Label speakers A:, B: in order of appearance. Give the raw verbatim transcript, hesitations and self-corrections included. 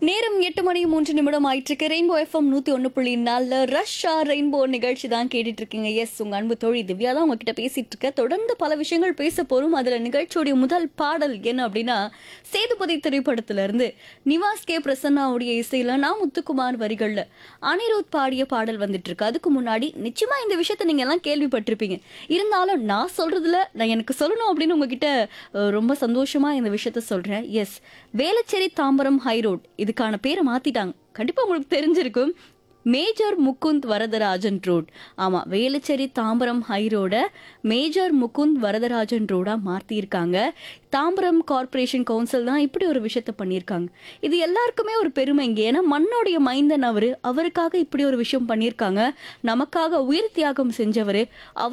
A: நேரம் எட்டு மணி மூன்று நிமிடம் ஆயிட்டு இருக்கு. ரெயின்போ எஃப்எம் நூத்தி ஒன்னு புள்ளி நாலுல ரஷ்ஷா ரெயின்போ நிகழ்ச்சி தான் கேட்டுட்டு இருக்கீங்க. எஸ், உங்க அன்பு தோழி திவ்யா தான் உங்ககிட்ட பேசிட்டு இருக்க. தொடர்ந்து பல விஷயங்கள் பேச போறோம். அதுல நிகழ்ச்சியோடைய முதல் பாடல் என்ன அப்படின்னா, சேதுபதி திரைப்படத்துல இருந்து நிவாஸ் கே பிரசன்னாவுடைய இசையில நான் முத்துக்குமார் வரிகள்ல அனிருத் பாடிய பாடல் வந்துட்டு இருக்கு. அதுக்கு முன்னாடி நிச்சயமா இந்த விஷயத்த நீங்க எல்லாம் கேள்விப்பட்டிருப்பீங்க. இருந்தாலும் நான் சொல்றதுல நான் எனக்கு சொல்லணும் அப்படின்னு உங்ககிட்ட அஹ், ரொம்ப சந்தோஷமா இந்த விஷயத்த சொல்றேன். எஸ், வேளச்சேரி தாம்பரம் ஹைரோட் இதுக்கான பேரை மாத்திட்டாங்க. கண்டிப்பா உங்களுக்கு தெரிஞ்சிருக்கும். Major Mukund Varadarajan road. ஆமா, Velachery Tambaram ஹைரோட major Mukund Varadarajan ரோடா மாத்திருக்காங்க. Tambaram corporation council தான் இப்படி ஒரு விஷயத்த பண்ணியிருக்காங்க. இது எல்லாருக்குமே ஒரு பெருமைங்க. ஏன்னா மண்ணோடைய மைந்தன் அவரு. அவருக்காக இப்படி ஒரு விஷயம் பண்ணியிருக்காங்க. நமக்காக உயிர் தியாகம் செஞ்சவரு அவர்.